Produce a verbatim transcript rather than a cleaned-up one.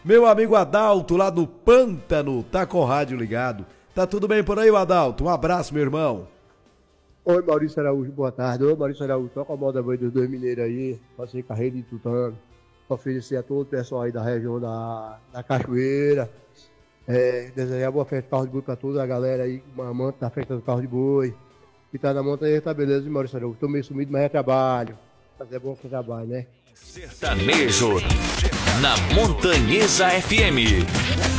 Meu amigo Adalto, lá do Pântano, tá com o rádio ligado. Tá tudo bem por aí, Adalto? Um abraço, meu irmão. Oi, Maurício Araújo, boa tarde. Oi, Maurício Araújo, toca a moda boa dos dois mineiros aí, passei carreira de tutano, oferecer a todo o pessoal aí da região da, da Cachoeira, é, desejar boa festa de carro de boi pra toda a galera aí, amante da festa do carro de boi, que tá na montanha, tá beleza, Maurício Araújo, tô meio sumido, mas é trabalho, mas é bom que trabalho, né? Sertanejo, na Montanhesa F M.